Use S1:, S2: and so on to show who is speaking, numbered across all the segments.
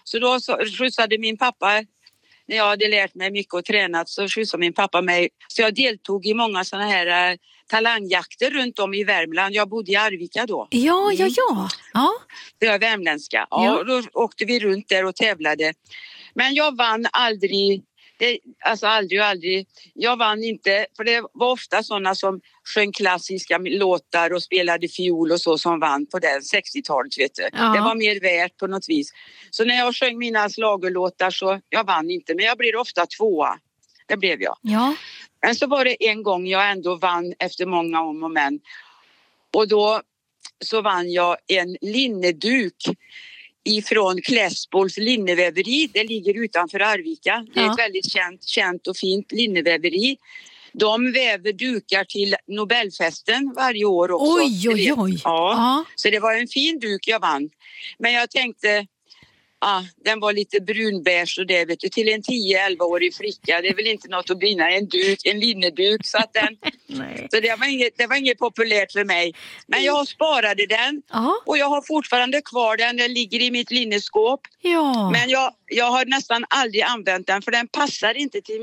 S1: Så då skjutsade min pappa, när jag hade lärt mig mycket och tränat, så skjutsade min pappa mig. Så jag deltog i många sådana här talangjakter runt om i Värmland. Jag bodde i Arvika då.
S2: Ja.
S1: Det är värmländska. Ja, då åkte vi runt där och tävlade. Men jag vann aldrig. Aldrig. Jag vann inte, för det var ofta sådana som sjöng klassiska låtar och spelade fiol och så som vann på det 60-talet, vet du. Ja. Det var mer värt på något vis. Så när jag sjöng mina slagerlåtar så jag vann inte, men jag blev ofta tvåa. Det blev jag.
S2: Ja.
S1: Men så var det en gång jag ändå vann efter många om och men. Och då så vann jag en linneduk ifrån Klässbols linneväveri. Det ligger utanför Arvika. Det är ett väldigt känt och fint linneväveri. De väver dukar till Nobelfesten varje år också.
S2: Oj.
S1: Ja. Så det var en fin duk jag vann. Men jag tänkte, den var lite brunbärs och det, vet du, till en 10-11-årig flicka. Det är väl inte något att vinna en linneduk. Så, så det var inget populärt för mig. Men jag sparade den och jag har fortfarande kvar den. Den ligger i mitt linneskåp.
S2: Ja.
S1: Men jag har nästan aldrig använt den, för den passar inte till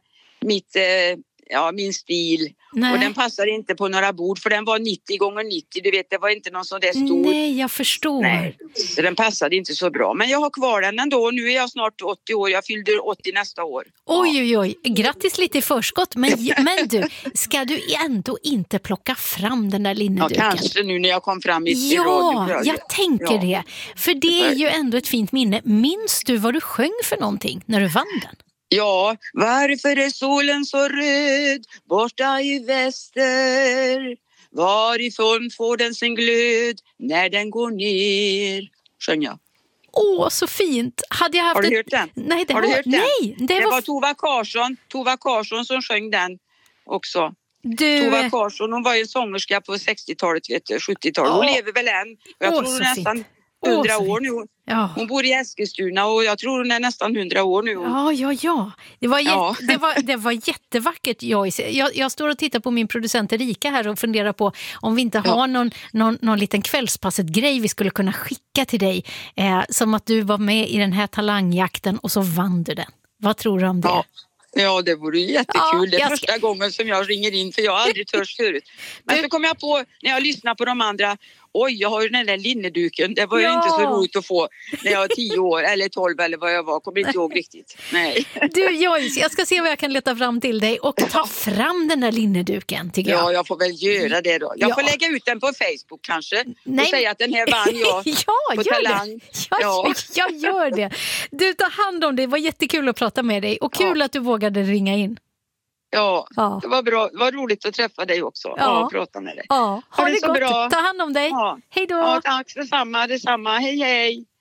S1: min stil. Nej. Och den passar inte på några bord, för den var 90x90, du vet, det var inte någon sån där stor.
S2: Nej, jag förstår. Nej,
S1: så den passade inte så bra. Men jag har kvar den ändå. Nu är jag snart 80 år. Jag fyllde 80 nästa år.
S2: Oj. Grattis lite i förskott. Men du, ska du ändå inte plocka fram den där linneduken?
S1: Ja, kanske nu när jag kom fram i radio.
S2: Ja, jag tänker det. För det är ju ändå ett fint minne. Minns du vad du sjöng för någonting när du vann den?
S1: Ja, varför är solen så röd borta i väster? Varifrån får den sin glöd när den går ner? Sjöng jag.
S2: Så fint. Hade jag haft
S1: har du hört den?
S2: Nej,
S1: har du hört den?
S2: Nej,
S1: det var Tova Karsson som sjöng den också. Tova Karsson, hon var ju en sångerska på 60-talet, 70-talet. Hon lever väl än. Jag tror hon nästan 100 år nu. Ja. Hon bor i Eskilstuna och jag tror hon är nästan 100 år nu.
S2: Ja. Det var jättevackert, Joyce. Jag står och tittar på min producent Erika här och funderar på om vi inte har någon liten kvällspasset-grej vi skulle kunna skicka till dig. Som att du var med i den här talangjakten och så vann du den. Vad tror du om det?
S1: Ja, det vore jättekul. Det är första gången som jag ringer in, för jag har aldrig törs förut. Men så kom jag på, när jag lyssnar på de andra, jag har ju den där linneduken. Det var ju inte så roligt att få när jag var 10 år eller 12 eller vad jag var. Kommer inte ihåg riktigt. Nej.
S2: Du Joyce, jag ska se vad jag kan leta fram till dig och ta fram den där linneduken, tycker jag.
S1: Ja, jag får väl göra det då. Jag får lägga ut den på Facebook kanske. Och säga att den här vann jag på Talang.
S2: Jag gör det. Du, ta hand om det. Det var jättekul att prata med dig. Och kul att du vågade ringa in.
S1: Ja, det var bra. Det var roligt att träffa dig också och prata med dig.
S2: Ja, ha det gott.
S1: Bra.
S2: Ta hand om dig.
S1: Ja.
S2: Hej då.
S1: Ja, tack detsamma. Hej, hej.